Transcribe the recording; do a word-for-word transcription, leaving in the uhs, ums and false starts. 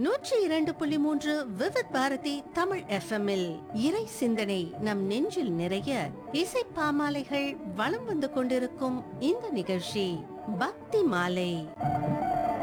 நூற்றி இரண்டு புள்ளி மூன்று விவித் பாரதி தமிழ் எஃப்எம்மில் இறை சிந்தனை நம் நெஞ்சில் நிறைய இசை பாமாலைகள் வலம் வந்து கொண்டிருக்கும் இந்த நிகழ்ச்சி பக்தி மாலை.